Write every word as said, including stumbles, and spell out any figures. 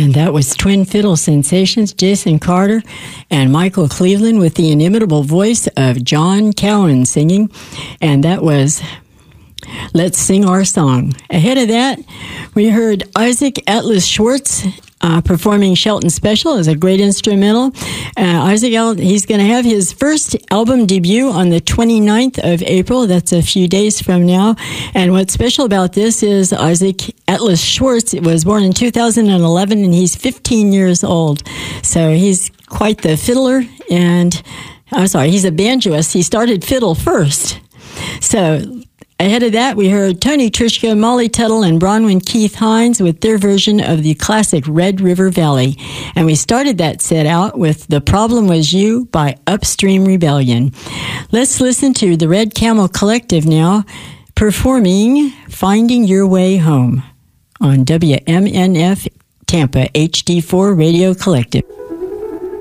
And that was Twin Fiddle Sensations, Jason Carter and Michael Cleveland with the inimitable voice of John Cowan singing. And that was Let's Sing Our Song. Ahead of that, we heard Isaac Atlas Schwartz uh, performing Shelton Special as a great instrumental. Uh, Isaac, he's going to have his first album debut on the twenty-ninth of April. That's a few days from now. And what's special about this is Isaac Atlas Schwartz was born in two thousand eleven, and he's fifteen years old. So he's quite the fiddler, and I'm sorry, he's a banjoist. He started fiddle first. So ahead of that, we heard Tony Trischka, Molly Tuttle, and Bronwyn Keith Hines with their version of the classic Red River Valley. And we started that set out with The Problem Was You by Upstream Rebellion. Let's listen to the Red Camel Collective now performing Finding Your Way Home on W M N F Tampa H D four Radio Collective.